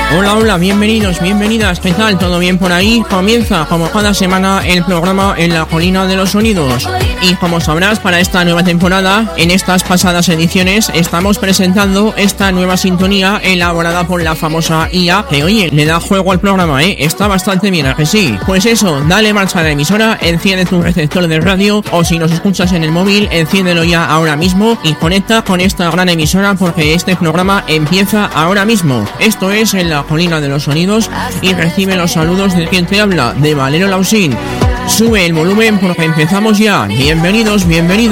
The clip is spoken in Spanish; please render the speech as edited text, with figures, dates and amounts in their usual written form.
Hola, hola, bienvenidos, bienvenidas, ¿qué tal? ¿Todo bien por ahí? Comienza, como cada semana, el programa En la Colina de los Sonidos. Y como sabrás, para esta nueva temporada, en estas pasadas ediciones, estamos presentando esta nueva sintonía elaborada por la famosa IA, que oye, le da juego al programa, está bastante bien, ¿a que sí? Pues eso, dale marcha a la emisora, enciende tu receptor de radio, o si nos escuchas en el móvil, enciéndelo ya ahora mismo y conecta con esta gran emisora porque este programa empieza ahora mismo. Esto es En la Colina de los Sonidos y recibe los saludos de quien te habla, de Valero Lausín. Sube el volumen porque empezamos ya. Bienvenidos, bienvenidos.